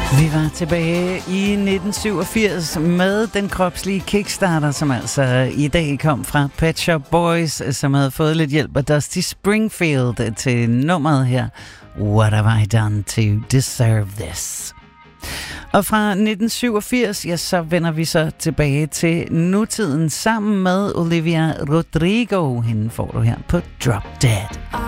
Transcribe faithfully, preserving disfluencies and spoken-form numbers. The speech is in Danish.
Vi var tilbage i nitten syvogfirs med den kropslige Kickstarter, som altså i dag kom fra Pet Shop Boys, som havde fået lidt hjælp af Dusty Springfield til nummeret her, What Have I Done to Deserve This? Og fra nitten syvogfirs, ja, så vender vi så tilbage til nutiden sammen med Olivia Rodrigo. Hende får du her på Drop Dead.